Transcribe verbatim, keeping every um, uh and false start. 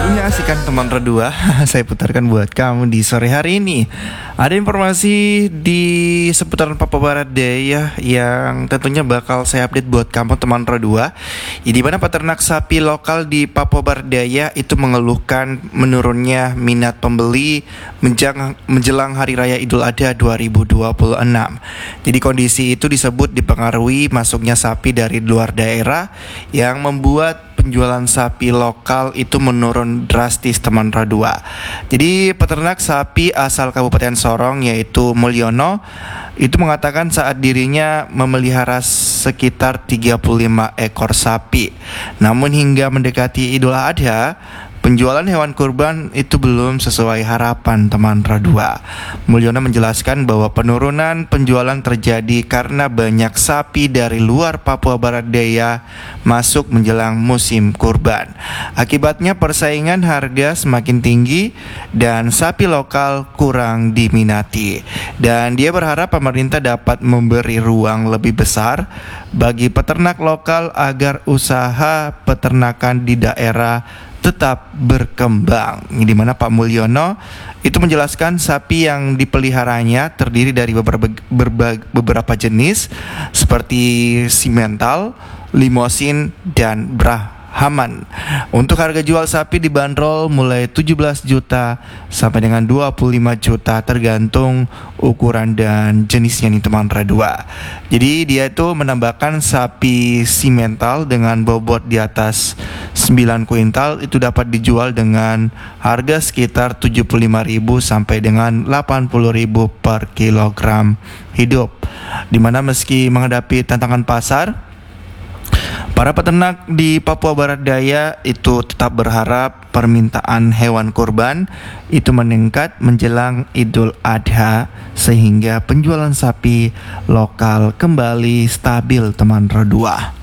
Lagunya asik kan teman redua. Saya putarkan buat kamu di sore hari ini. Ada informasi di seputaran Papua Barat Daya yang tentunya bakal saya update buat kamu teman redua. Di mana peternak sapi lokal di Papua Barat Daya itu mengeluhkan menurunnya minat pembeli menjelang, menjelang Hari Raya Idul Adha dua ribu dua puluh enam. Jadi kondisi itu disebut dipengaruhi masuknya sapi dari luar daerah yang membuat penjualan sapi lokal itu menurun drastis teman redua. Jadi peternak sapi asal Kabupaten Sorong yaitu Mulyono itu mengatakan saat dirinya memelihara sekitar tiga puluh lima ekor sapi. Namun hingga mendekati Idul Adha, penjualan hewan kurban itu belum sesuai harapan teman redua. Mulyono menjelaskan bahwa penurunan penjualan terjadi karena banyak sapi dari luar Papua Barat Daya masuk menjelang musim kurban. Akibatnya persaingan harga semakin tinggi dan sapi lokal kurang diminati. Dan dia berharap pemerintah dapat memberi ruang lebih besar bagi peternak lokal agar usaha peternakan di daerah tetap berkembang. Di mana Pak Mulyono itu menjelaskan sapi yang dipeliharanya terdiri dari beberapa, beberapa, beberapa jenis seperti simental, limosin, dan Brahman. Untuk harga jual sapi dibanderol mulai tujuh belas juta sampai dengan dua puluh lima juta tergantung ukuran dan jenisnya nih teman redua. Jadi dia itu menambahkan sapi simental dengan bobot di atas sembilan kuintal itu dapat dijual dengan harga sekitar tujuh puluh lima ribu sampai dengan delapan puluh ribu per kilogram hidup. Dimana meski menghadapi tantangan pasar, para peternak di Papua Barat Daya itu tetap berharap permintaan hewan kurban itu meningkat menjelang Idul Adha sehingga penjualan sapi lokal kembali stabil teman redua.